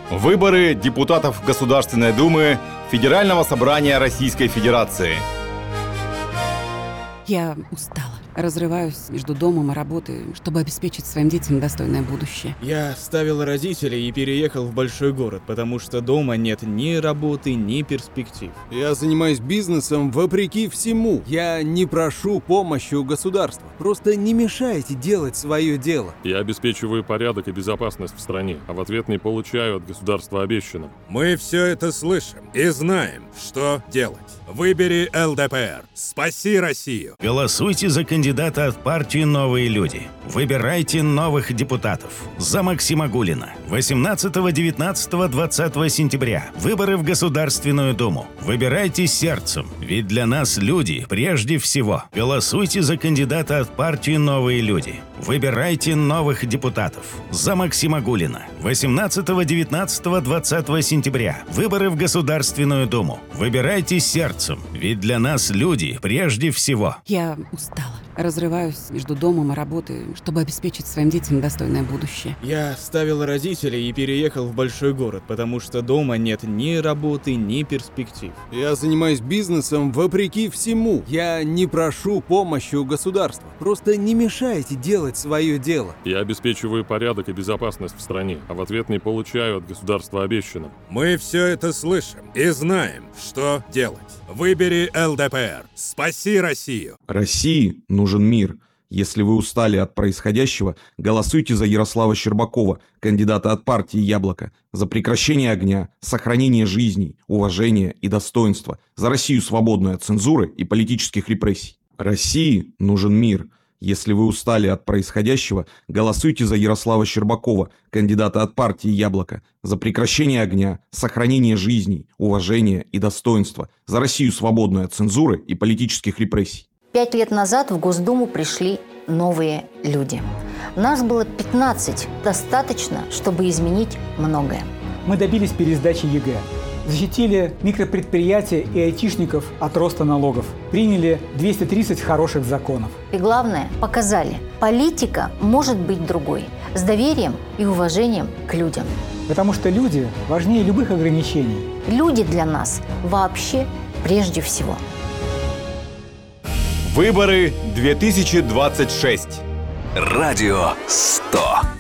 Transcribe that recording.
Выборы депутатов Государственной Думы Федерального собрания Российской Федерации. Я устала. Разрываюсь между домом и работой, чтобы обеспечить своим детям достойное будущее. Я оставил родителей и переехал в большой город, потому что дома нет ни работы, ни перспектив. Я занимаюсь бизнесом вопреки всему. Я не прошу помощи у государства. Просто не мешайте делать свое дело. Я обеспечиваю порядок и безопасность в стране, а в ответ не получаю от государства обещанного. Мы все это слышим и знаем, что делать. Выбери ЛДПР. Спаси Россию. Голосуйте за кандидата от партии «Новые люди». Выбирайте новых депутатов. За Максима Гулина. 18, 19, 20 сентября. Выборы в Государственную Думу. Выбирайте сердцем, ведь для нас люди прежде всего. Голосуйте за кандидата от партии «Новые люди». Выбирайте новых депутатов. За Максима Гулина. 18, 19, 20 сентября. Выборы в Государственную Думу. Выбирайте сердцем, ведь для нас люди прежде всего. Я устала. Разрываюсь между домом и работой, чтобы обеспечить своим детям достойное будущее. Я оставил родителей и переехал в большой город, потому что дома нет ни работы, ни перспектив. Я занимаюсь бизнесом вопреки всему. Я не прошу помощи у государства. Просто не мешайте делать свое дело. Я обеспечиваю порядок и безопасность в стране, а в ответ не получаю от государства обещанного. Мы все это слышим и знаем, что делать. Выбери ЛДПР. Спаси Россию. России нужен мир. Если вы устали от происходящего, голосуйте за Ярослава Щербакова, кандидата от партии «Яблоко», за прекращение огня, сохранение жизней, уважения и достоинства, за Россию, свободную от цензуры и политических репрессий. России нужен мир. Если вы устали от происходящего, голосуйте за Ярослава Щербакова, кандидата от партии «Яблоко», за прекращение огня, сохранение жизней, уважения и достоинства, за Россию, свободную от цензуры и политических репрессий. 5 лет назад в Госдуму пришли новые люди. Нас было 15. Достаточно, чтобы изменить многое. Мы добились пересдачи ЕГЭ. Защитили микропредприятия и айтишников от роста налогов. Приняли 230 хороших законов. И главное, показали, политика может быть другой. С доверием и уважением к людям. Потому что люди важнее любых ограничений. Люди для нас вообще прежде всего. Выборы 2026. Радио 100.